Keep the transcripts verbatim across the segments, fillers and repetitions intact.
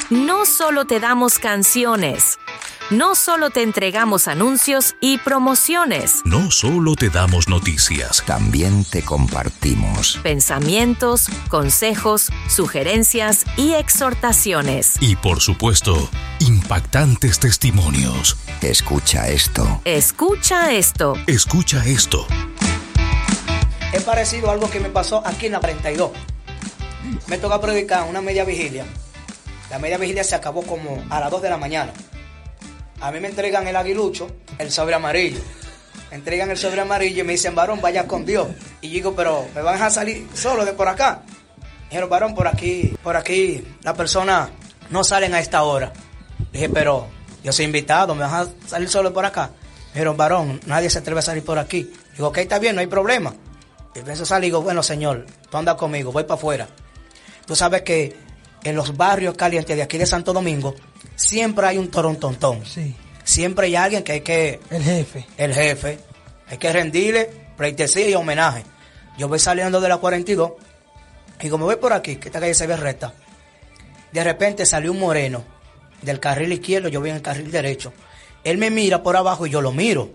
No solo te damos canciones, no solo te entregamos anuncios y promociones. No solo te damos noticias, también te compartimos pensamientos, consejos, sugerencias y exhortaciones. Y por supuesto, impactantes testimonios. Escucha esto. Escucha esto. Escucha esto. Es parecido a algo que me pasó aquí en la cuarenta y dos. Me toca predicar una media vigilia. La media vigilia se acabó como a las dos de la mañana. A mí me entregan el aguilucho, el sobre amarillo. Me entregan el sobre amarillo y me dicen, varón, vaya con Dios. Y yo digo, pero ¿me van a dejar salir solo de por acá? Dijeron, varón, por aquí, por aquí, las personas no salen a esta hora. Dije, pero yo soy invitado, ¿me van a salir solo por acá? Dijeron, varón, nadie se atreve a salir por aquí. Digo, ok, está bien, no hay problema. Y pienso salir y digo, bueno, señor, tú andas conmigo, voy para afuera. Tú sabes que en los barrios calientes de aquí de Santo Domingo, siempre hay un torontontón. Sí. Siempre hay alguien que hay que... El jefe. El jefe. Hay que rendirle pleitesía y homenaje. Yo voy saliendo de la cuarenta y dos y como voy por aquí, que esta calle se ve recta, de repente salió un moreno del carril izquierdo, yo voy en el carril derecho. Él me mira por abajo y yo lo miro.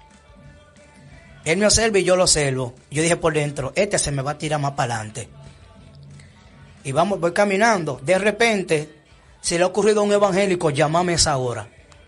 Él me observa y yo lo observo. Yo dije por dentro, este se me va a tirar más para adelante. Y vamos, voy caminando. De repente, se le ha ocurrido a un evangélico, llámame a esa hora.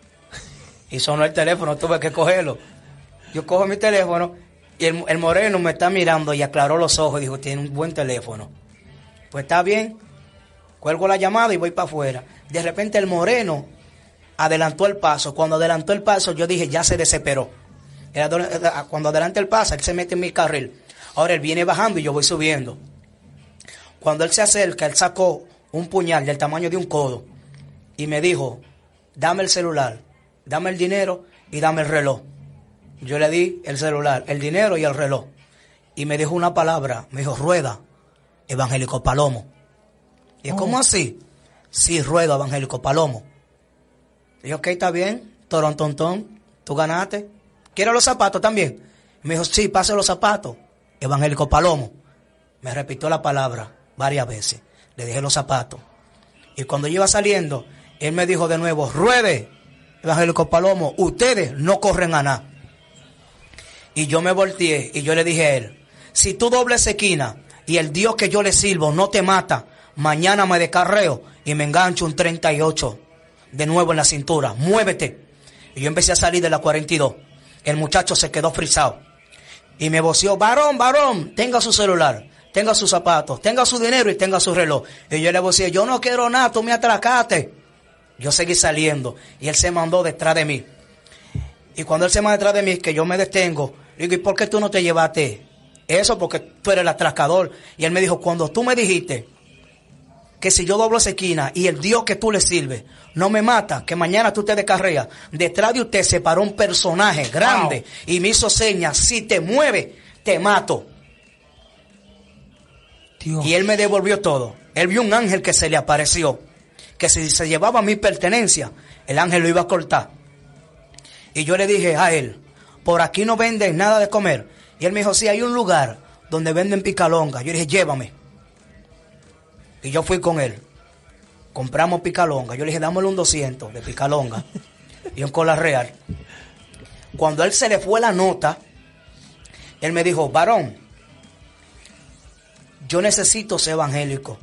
Y sonó el teléfono, tuve que cogerlo. Yo cojo mi teléfono y el, el moreno me está mirando y aclaró los ojos y dijo, tiene un buen teléfono. Pues está bien, cuelgo la llamada y voy para afuera. De repente el moreno adelantó el paso. Cuando adelantó el paso, yo dije, ya se desesperó. Cuando adelanta el paso, él se mete en mi carril. Ahora él viene bajando y yo voy subiendo. Cuando él se acerca, él sacó un puñal del tamaño de un codo y me dijo, dame el celular, dame el dinero y dame el reloj. Yo le di el celular, el dinero y el reloj. Y me dijo una palabra, me dijo, rueda, evangélico Palomo. Y es oh. ¿Cómo así? Sí, rueda, evangélico Palomo. Y yo, ok, está bien, torontontón, tú ganaste. ¿Quieres los zapatos también? Y me dijo, sí, pase los zapatos, evangélico Palomo. Me repitió la palabra varias veces. Le dejé los zapatos. Y cuando yo iba saliendo, él me dijo de nuevo, ruede, evangélico Palomo, ustedes no corren a nada. Y yo me volteé y yo le dije a él, si tú dobles esquina y el Dios que yo le sirvo no te mata, mañana me descarreo y me engancho un treinta y ocho de nuevo en la cintura. Muévete. Y yo empecé a salir de la cuarenta y dos. El muchacho se quedó frisado. Y me voció, varón, varón, tenga su celular, tenga sus zapatos, tenga su dinero y tenga su reloj. Y yo le voceé, yo no quiero nada, tú me atracaste. Yo seguí saliendo y él se mandó detrás de mí. Y cuando él se manda detrás de mí, que yo me detengo, le digo, ¿y por qué tú no te llevaste eso? Porque tú eres el atracador. Y él me dijo, cuando tú me dijiste que si yo doblo esa esquina y el Dios que tú le sirves no me mata, que mañana tú te descarreas, detrás de usted se paró un personaje grande wow. y me hizo señas, si te mueves, te mato. Dios. Y él me devolvió todo. Él vio un ángel que se le apareció, que si se llevaba mi pertenencia, el ángel lo iba a cortar. Y yo le dije a él, por aquí no venden nada de comer. Y él me dijo, sí, hay un lugar donde venden picalonga. Yo le dije, llévame. Y yo fui con él. Compramos picalonga. Yo le dije, dámelo un doscientos de picalonga. Y un cola real. Cuando a él se le fue la nota, él me dijo, varón, yo necesito ser evangélico.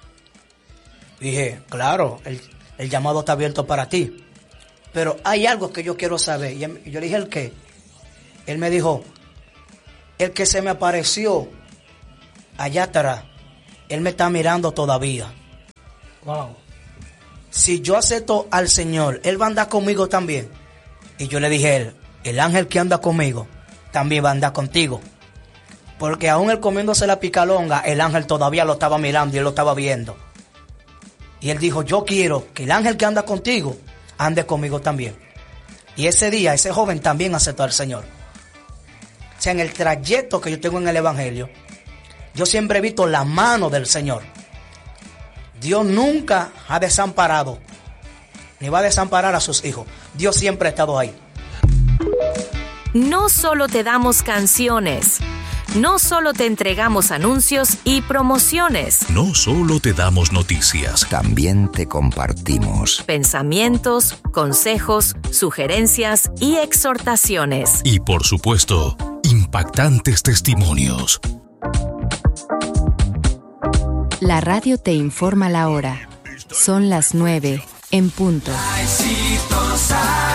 Dije, claro, el, el llamado está abierto para ti. Pero hay algo que yo quiero saber. Y yo le dije, ¿el qué? Él me dijo, el que se me apareció allá atrás, él me está mirando todavía. Wow. Si yo acepto al Señor, él va a andar conmigo también. Y yo le dije a él, el ángel que anda conmigo también va a andar contigo. Porque aún él comiéndose la picalonga, el ángel todavía lo estaba mirando y él lo estaba viendo. Y él dijo, yo quiero que el ángel que anda contigo ande conmigo también. Y ese día, ese joven también aceptó al Señor. O sea, en el trayecto que yo tengo en el Evangelio, yo siempre he visto la mano del Señor. Dios nunca ha desamparado, ni va a desamparar a sus hijos. Dios siempre ha estado ahí. No solo te damos canciones, No solo te entregamos anuncios y promociones, No solo te damos noticias, también te compartimos. pensamientos, consejos, sugerencias y exhortaciones. y por supuesto, impactantes testimonios. La radio te informa la hora. Son las nueve, en punto. Exitosa.